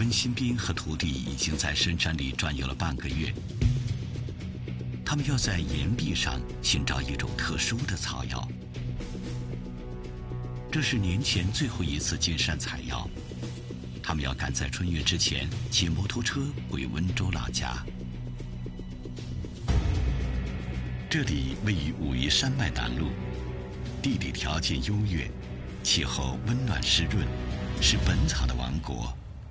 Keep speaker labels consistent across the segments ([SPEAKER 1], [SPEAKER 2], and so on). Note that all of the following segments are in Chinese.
[SPEAKER 1] 温新斌和徒弟已经在深山里转悠了半个月，他们要在岩壁上寻找一种特殊的草药。这是年前最后一次进山采药，他们要赶在春月之前骑摩托车回温州老家。这里位于武夷山脉南麓，地理条件优越，气候温暖湿润，是本草的王国。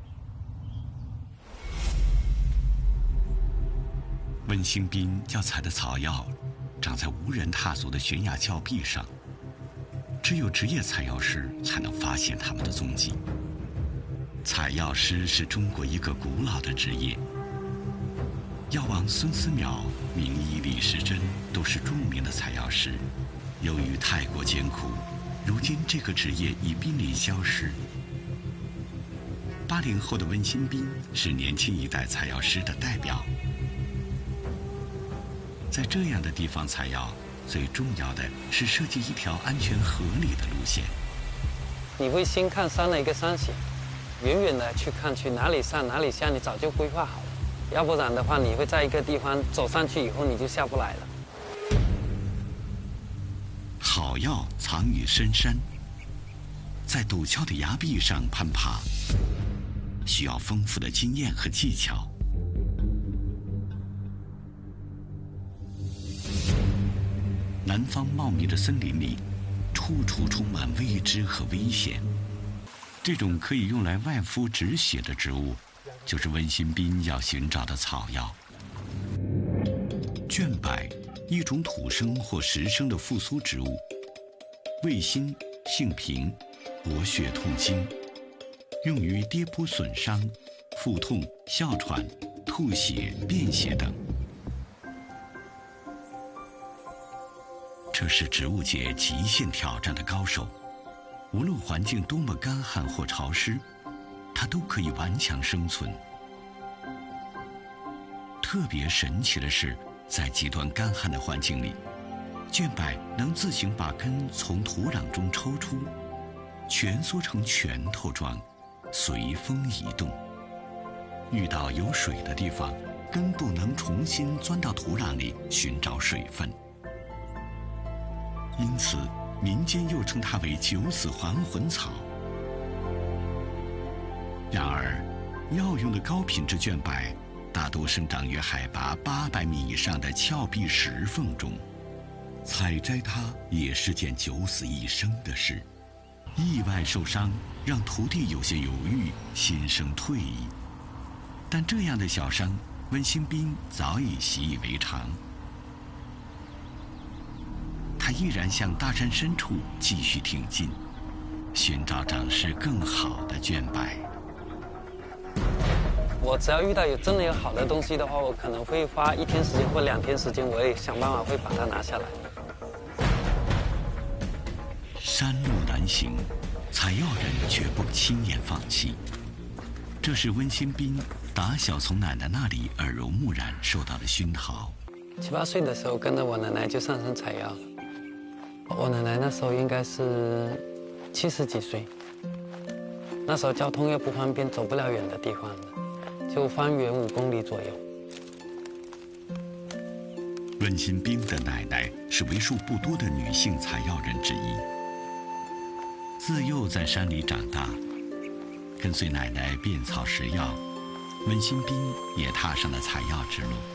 [SPEAKER 1] 温新斌要采的草药长在无人踏足的悬崖峭壁上，只有职业采药师才能发现它们的踪迹。采药师是中国一个古老的职业，药王孙思邈、名医李时珍都是著名的采药师。由于太过艰苦，如今这个职业已濒临消失。80后的温新斌是年轻一代采药师的代表。在这样的地方采药，最重要的是设计一条安全合理的路线。
[SPEAKER 2] 你会先看山的一个山形，远远的去看去哪里上哪里下，你早就规划好了。要不然的话，你会在一个地方走上去以后你就下不来了。
[SPEAKER 1] 好药藏于深山，在陡峭的崖壁上攀爬，需要丰富的经验和技巧。南方茂密的森林里，处处充满未知和危险。这种可以用来外敷止血的植物，就是温新斌要寻找的草药。绢柏，一种土生或实生的复苏植物，味辛，性平，活血痛经，用于跌扑损伤、腹痛、哮喘、吐血、便血等。这是植物界极限挑战的高手，无论环境多么干旱或潮湿，它都可以顽强生存。特别神奇的是，在极端干旱的环境里，绢柏能自行把根从土壤中抽出，蜷缩成拳头状，随风移动。遇到有水的地方，根部能重新钻到土壤里寻找水分。因此，民间又称它为九死还魂草。然而，药用的高品质绢柏大多生长于海拔800米以上的峭壁石缝中，采摘它也是件九死一生的事。意外受伤让徒弟有些犹豫，心生退意。但这样的小伤，温新斌早已习以为常。他依然向大山深处继续挺进，寻找长势更好的绢柏。
[SPEAKER 2] 我只要遇到真的有好的东西的话，我可能会花1天时间或2天时间，我也想办法会把它拿下来。
[SPEAKER 1] 山路难行，采药人绝不轻言放弃。这是温新斌打小从奶奶那里耳濡目染受到的熏陶。
[SPEAKER 2] 7、8岁的时候，跟着我奶奶就上山采药。我奶奶那时候应该是70几岁，那时候交通又不方便，走不了远的地方了，就方圆5公里左右。
[SPEAKER 1] 温新斌的奶奶是为数不多的女性采药人之一，自幼在山里长大，跟随奶奶遍草拾药，温新斌也踏上了采药之路。